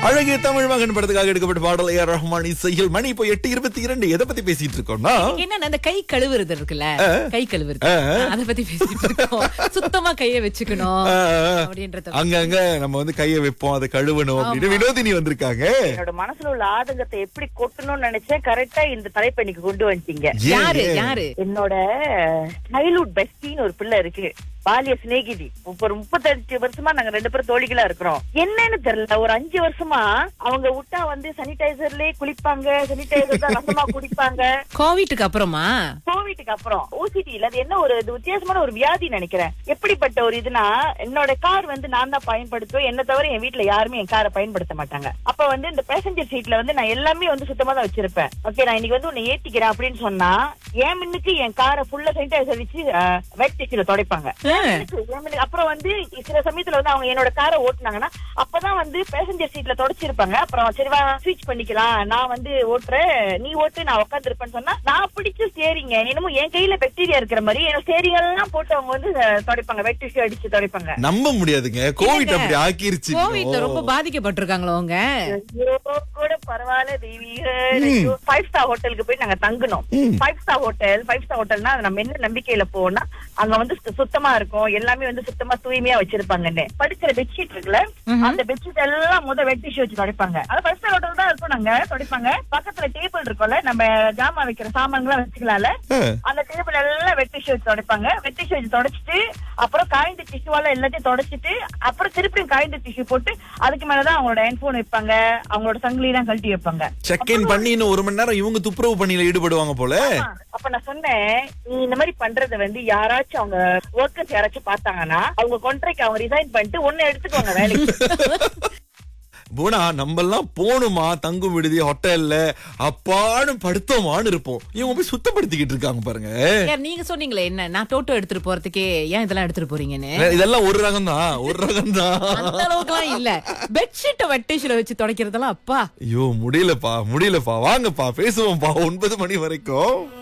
அழகிய தமிழ் மகன் படத்துக்காக எடுக்கப்பட்ட பாடல் ஏ ரஹ்மான் இசையில். மணி இப்போ 8:22. எதை பத்தி பேசிட்டு இருக்கோம்னா, என்ன அந்த கை கழுவுறது இருக்குல்ல, கை கழுவுறது அத பத்தி பேசிட்டு இருக்கோம். சுத்தமா கைய வச்சுக்கணும் அப்படின்றது. அங்கங்க நம்ம வந்து கையை வைப்போம், அதை கழுவணும் அப்படின்னு வினோதினி வந்திருக்காங்க. என்னோட மனசுல உள்ள ஆதங்கத்தை எப்படி கொட்டணும்னு நினைச்சேன். கரெக்டா இந்த தலைப்பை இன்னைக்கு கொண்டு வந்துட்டீங்க. யாரு என்னோட சைல்ட்ஹுட் பெஸ்டின்னு ஒரு பிள்ளை இருக்கு, பாலிய சிநேகிதி. ஒரு 35 வருஷமா நாங்க 2 பேரும் தோழிகளா இருக்கிறோம். என்னன்னு தெரியல, ஒரு 5 வருஷமா அவங்க விட்டா வந்து சானிடைசர்லயே குளிப்பாங்க, சானிடைசர் தான் ரசமா குடிப்பாங்க. கோவிட்டுக்கு அப்புறமா, கோவிட்டுக்கு அப்புறம் ஓசிடி அது என்ன ஒரு வித்தியாசமான ஒரு வியாதி நினைக்கிறேன். எப்படிப்பட்ட ஒரு இதுனா, என்னோட கார் வந்து நான் தான் பயன்படுத்துவேன், என்ன தவிர என் வீட்டுல யாருமே என் காரை பயன்படுத்த மாட்டாங்க. அப்ப வந்து இந்த பேசஞ்சர் சீட்ல வந்து நான் எல்லாமே வந்து சுத்தமா தான் வச்சிருப்பேன். ஓகே, நான் இன்னைக்கு வந்து உன்னை ஏத்திக்கிறேன் அப்படின்னு சொன்னா என் மின்னுக்கு என் காரை ஃபுல்லா சானிடைசர் வச்சு வெட் டிஷ்யூல துடைப்பாங்க. அப்புறம் வந்து சில சமயத்துல வந்து அவங்க என்னோட காரை ஓட்டுனாங்கன்னா அப்பதான் வந்து பேசஞ்சர் சீட்ல தொடச்சிருப்பாங்க. அப்புறம் சரிவா ஸ்விட்ச் பண்ணிக்கலாம், நான் வந்து ஓட்டுறேன், நீ ஓட்டு, நான் உட்காந்து இருப்பேன்னு சொன்னா நான் பிடிச்சு ஸ்டேரிங்க என்னமோ என் கையில பாக்டீரியா இருக்கிற மாதிரி என்னோட ஸ்டேரிங் எல்லாம் போட்டு அவங்க வந்து துடைப்பாங்க, வெட் டிஷ்யூ அடிச்சு துடைப்பாங்க. நம்ப முடியாதுங்க, கோவிட் அப்படி ஆக்கிருச்சு. கோவிட்ல ரொம்ப பாதிக்கப்பட்டிருக்காங்களோ அவங்க. கூட பரவாயில்ல தெய்வீக. 5 ஸ்டார் ஹோட்டலுக்கு போய் நாங்க தங்கணும். 5 ஸ்டார் ஹோட்டல்னா நம்ம என்ன நம்பிக்கையில போனா அங்க வந்து சுத்தமா இருக்கும், எல்லாமே வந்து சுத்தமா தூய்மையா வச்சிருப்பாங்கன்னு. படுக்கிற பெட்ஷீட் இருக்குல்ல, அந்த பெட்ஷீட் எல்லாம் வெட் டிஷ்யூ வச்சு துடைப்பாங்க. அது 5 ஸ்டார் ஹோட்டல் தான் இருக்கும், நாங்க துடைப்பாங்க. பக்கத்துல டேபிள் இருக்கும்ல, நம்ம ஜாமான் வைக்கிற சாமான்கள் வச்சுக்கலாம்ல, அந்த டேபிள் எல்லாம் வெட் டிஷ்யூ வச்சு துடைப்பாங்க. வெட் டிஷ்யூ வச்சு தொடச்சிட்டு அப்புறம் காய்ந்த டிஷ்யூவால எல்லாத்தையும் தொடச்சிட்டு அப்புறம் திருப்பியும் காய்ந்த டிஷ்யூ போட்டு அதுக்கு மேலதான் அவங்களோட ஹெட்போன் வைப்பாங்க, அவங்களோட சங்கிலி எல்லாம் கழட்டி வைப்பாங்க. செக் இன் பண்ணி இன்னும் 1 மணி நேரம் இவங்க துப்புரவு பணியில ஈடுபடுவாங்க போல. அப்ப நான் சொன்னேன், நீ இந்த மாதிரி பண்றத வந்து யாராச்சும் அவங்க ஒர்க்கர்ஸ் யாராச்சும் பார்த்தாங்கன்னா அவங்க கான்ட்ராக்ட் அவங்க ரிசைன் பண்ணிட்டு ஒன்னு எடுத்துக்குவாங்க வேலைக்கு. போனா நம்ம எல்லாம் போணுமா தங்கும் விடுதி ஹோட்டல்ல அப்பான்னு படுத்தோமான்னு இருப்போம், இவங்க போய் சுத்தப்படுத்திக்கிட்டு இருக்காங்க பாருங்க. நீங்க சொன்னீங்களே என்ன, நான் டோட்டோ எடுத்துட்டு போறதுக்கே ஏன் இதெல்லாம் எடுத்துட்டு போறீங்கன்னு. இதெல்லாம் ஒரு ரகம் தான், அந்த அளவுக்குலாம் இல்ல. பெட்ஷீட்டை வெட்டிஷ்ல வச்சு துடைக்கிறதெல்லாம் அப்பா ஐயோ முடியலப்பா. வாங்கப்பா பேசுவோம்ப்பா 9 மணி வரைக்கும்.